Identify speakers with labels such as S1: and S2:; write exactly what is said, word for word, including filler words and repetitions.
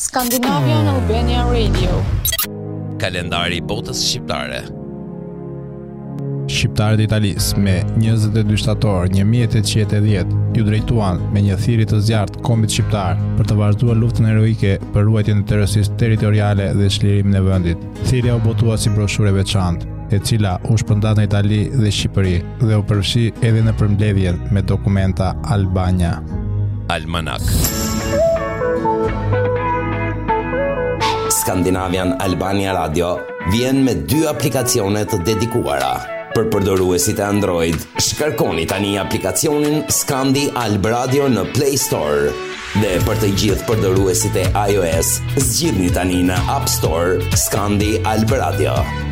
S1: Scandinavian Albania Radio.
S2: Kalendari i botës shqiptare.
S3: Shqiptarët e Italisë me njëzet e dy shtator një mijë e tetëqind e dhjetë ju drejtuan me një thirrje të zjarrt kombit shqiptar për të vazhduar luftën heroike për ruajtjen e terroristësisë territoriale dhe çlirimin e vendit. Thirrja u botua si broshurë e veçantë, e cila u shpërndat në Itali dhe Shqipëri dhe u përfshi edhe në përmbledhjen me dokumenta Albania.
S2: Almanak.
S4: Scandinavian Albania Radio vjen me dy aplikacione të dedikuara. Për përdoruesit e Android, shkarkoni tani aplikacionin Scandi Alb Radio në Play Store. Dhe për të gjithë përdoruesit e iOS, zgjidhni tani në App Store Scandi Alb Radio.